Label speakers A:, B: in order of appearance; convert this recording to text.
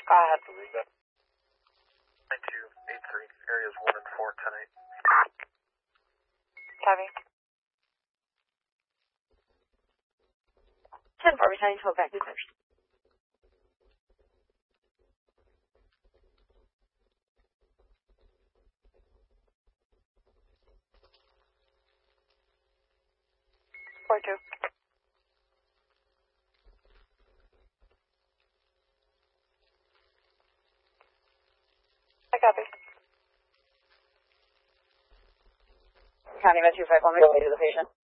A: Go ahead.
B: 9283, areas 1 and 4 tonight.
A: Copy. 10-4, returning to back first. Four two. I copy. County Med 251, we go to the patient.